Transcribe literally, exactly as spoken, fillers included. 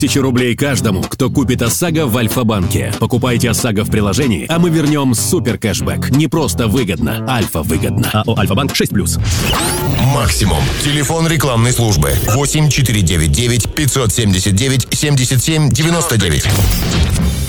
Тысяча рублей каждому, кто купит ОСАГО в Альфа-банке. Покупайте ОСАГО в приложении, а мы вернем супер кэшбэк. Не просто выгодно, Альфа-выгодно. АО «Альфа-банк» шесть плюс. Максимум. Телефон рекламной службы. восемь четыре девять девять пятьсот семьдесят девять семьдесят семь девяносто девять.